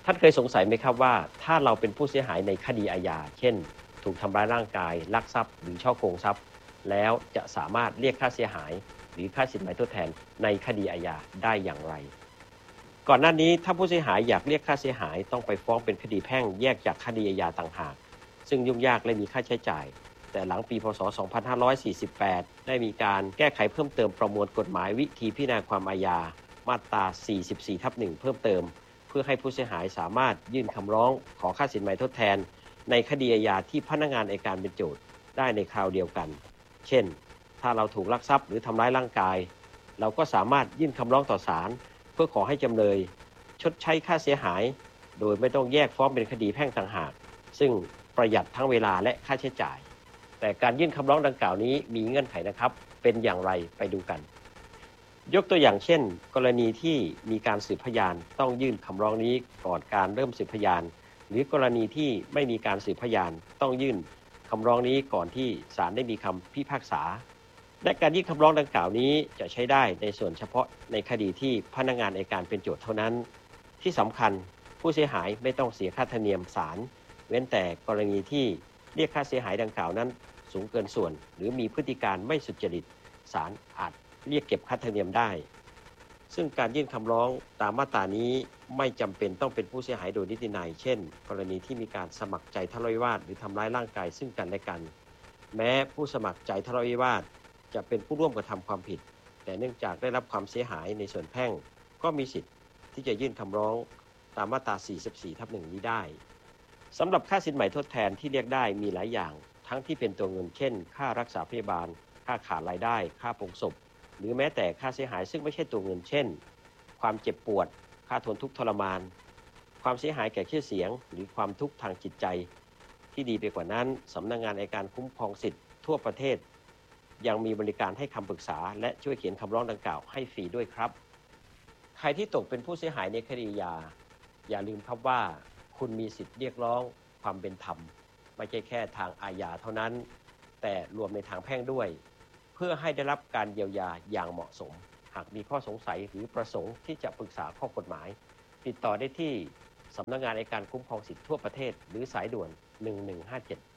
ท่านเคยสงสัยไหมครับว่าถ้าเราเป็นผู้เสียหายในคดีอาญาเช่นถูกทำร้ายร่างกายลักทรัพย์หรือฉ้อโกงทรัพย์แล้วจะสามารถเรียกค่าเสียหายหรือค่าสินไหมทดแทนในคดีอาญาได้อย่างไรก่อนหน้านี้ถ้าผู้เสียหายอยากเรียกค่าเสียหายต้องไปฟ้องเป็นคดีแพ่งแยกจากคดีอาญาต่างหากซึ่งยุ่งยากและมีค่าใช้จ่ายแต่หลังปีพ.ศ. 2548ได้มีการแก้ไขเพิ่มเติมประมวลกฎหมายวิธีพิจารณาความอาญามาตรา 44/1 เพิ่มเติมเพื่อให้ผู้เสียหายสามารถยื่นคำร้องขอค่าสินไหมทดแทนในคดีอาญาที่พนักงานอัยการเป็นโจทก์ได้ในคราวเดียวกันเช่นถ้าเราถูกลักทรัพย์หรือทำร้ายร่างกายเราก็สามารถยื่นคำร้องต่อศาลเพื่อขอให้จำเลยชดใช้ค่าเสียหายโดยไม่ต้องแยกฟ้องเป็นคดีแพ่งต่างหากซึ่งประหยัดทั้งเวลาและค่าใช้จ่ายแต่การยื่นคำร้องดังกล่าวนี้มีเงื่อนไขนะครับเป็นอย่างไรไปดูกันยกตัวอย่างเช่นกรณีที่มีการสืบพยานต้องยื่นคำร้องนี้ก่อนการเริ่มสืบพยานหรือกรณีที่ไม่มีการสืบพยานต้องยื่นคำร้องนี้ก่อนที่ศาลได้มีคำพิพากษาและการยื่นคำร้องดังกล่าวนี้จะใช้ได้ในส่วนเฉพาะในคดีที่พนักงานอัยการเป็นโจทก์เท่านั้นที่สำคัญผู้เสียหายไม่ต้องเสียค่าธรรมเนียมศาลเว้นแต่กรณีที่เรียกค่าเสียหายดังกล่าวนั้นสูงเกินส่วนหรือมีพฤติการไม่สุจริตศาลอาจเรียกเก็บค่าธรรมเนียมได้ซึ่งการยื่นคำร้องตามมาตรานี้ไม่จำเป็นต้องเป็นผู้เสียหายโดยนิตินัยเช่นกรณีที่มีการสมัครใจทะเลาะวิวาทหรือทำร้ายร่างกายซึ่งกันและกันแม้ผู้สมัครใจทะเลาะวิวาทจะเป็นผู้ร่วมกระทำความผิดแต่เนื่องจากได้รับความเสียหายในส่วนแพ่งก็มีสิทธิ์ที่จะยื่นคำร้องตามมาตรา 44/1 นี้ได้สำหรับค่าสินไหมทดแทนที่เรียกได้มีหลายอย่างทั้งที่เป็นตัวเงินเช่นค่ารักษาพยาบาลค่าขาดรายได้ค่าปลงศพหรือแม้แต่ค่าเสียหายซึ่งไม่ใช่ตัวเงินเช่นความเจ็บปวดค่าทนทุกข์ทรมานความเสียหายแก่ชื่อเสียงหรือความทุกข์ทางจิตใจที่ดีไปกว่านั้นสำนักงานอัยการคุ้มครองสิทธิ์ทั่วประเทศยังมีบริการให้คำปรึกษาและช่วยเขียนคำร้องดังกล่าวให้ฟรีด้วยครับใครที่ตกเป็นผู้เสียหายในคดีอาญาอย่าลืมครับว่าคุณมีสิทธิ์เรียกร้องความเป็นธรรมไม่ใช่แค่ทางอาญาเท่านั้นแต่รวมในทางแพ่งด้วยเพื่อให้ได้รับการเยียวยาอย่างเหมาะสมหากมีข้อสงสัยหรือประสงค์ที่จะปรึกษาข้อกฎหมายติดต่อได้ที่สำนักงานอัยการคุ้มครองสิทธิทั่วประเทศหรือสายด่วน1157